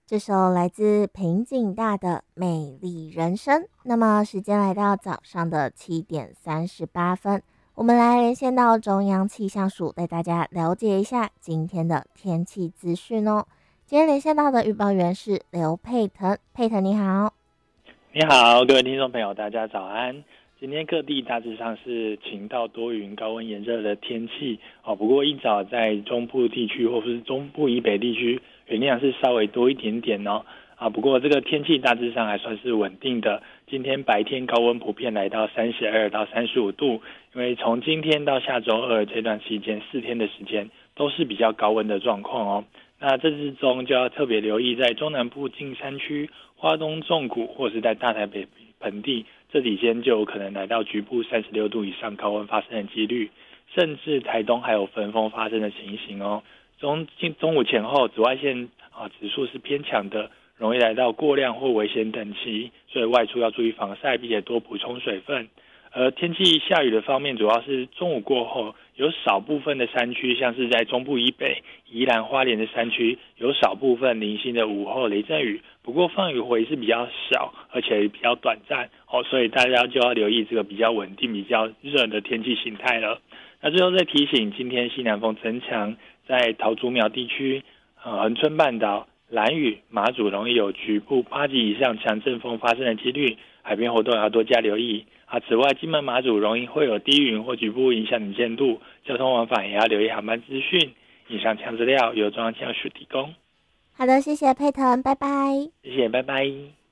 这首来自平井大的《美丽人生》。那么时间来到早上的7:38，我们来连线到中央气象署，带大家了解一下今天的天气资讯哦。今天连线到的预报员是刘佩腾，佩腾你好。 你好，各位听众朋友，大家早安。今天各地大致上是晴到多云、高温炎热的天气不过一早在中部地区或是中部以北地区云量是稍微多一点点不过这个天气大致上还算是稳定的。今天白天高温普遍来到32到35度，因为从今天到下周二这段期间4天的时间都是比较高温的状况那这之中就要特别留意，在中南部近山区、花东纵谷或是在大台北盆地这几天就有可能来到局部36度以上高温发生的几率，甚至台东还有焚风发生的情形中午前后紫外线指数是偏强的，容易来到过量或危险等级，所以外出要注意防晒，并且多补充水分。而天气下雨的方面，主要是中午过后，有少部分的山区，像是在中部以北、宜兰花莲的山区，有少部分零星的午后雷阵雨，不过放雨回是比较少，而且比较短暂所以大家就要留意这个比较稳定、比较热的天气形态了。那最后再提醒，今天西南风增强，在桃竹苗地区、恒春半岛、兰屿、马祖容易有局部8级以上强阵风发生的几率，海边活动要多加留意此外，金门马祖容易会有低云或局部影响能见度，交通往返也要留意航班资讯。以上资料由中央气象署提供。 好的，谢谢佩腾，拜拜。 谢谢，拜拜。